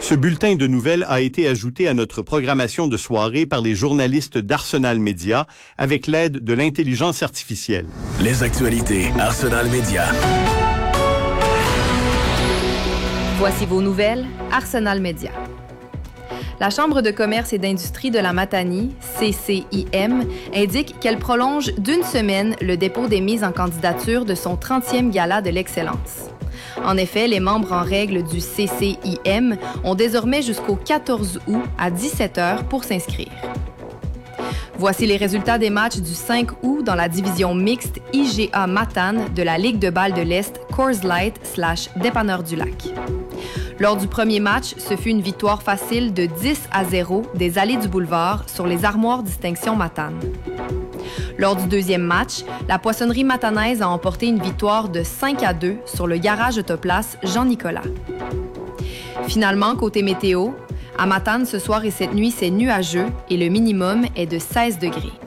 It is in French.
Ce bulletin de nouvelles a été ajouté à notre programmation de soirée par les journalistes d'Arsenal Media avec l'aide de l'intelligence artificielle. Les actualités Arsenal Media. Voici vos nouvelles Arsenal Media. La Chambre de commerce et d'industrie de la Matanie, CCIM, indique qu'elle prolonge d'1 semaine le dépôt des mises en candidature de son 30e Gala de l'Excellence. En effet, les membres en règle du CCIM ont désormais jusqu'au 14 août à 17h pour s'inscrire. Voici les résultats des matchs du 5 août dans la division mixte IGA Matane de la Ligue de balle de l'Est Coors Light / Dépanneur du Lac. Lors du premier match, ce fut une victoire facile de 10-0 des Allées du Boulevard sur les Armoires Distinction Matane. Lors du deuxième match, la poissonnerie matanaise a emporté une victoire de 5-2 sur le garage Autoplace Jean-Nicolas. Finalement, côté météo, à Matane ce soir et cette nuit, c'est nuageux et le minimum est de 16 degrés.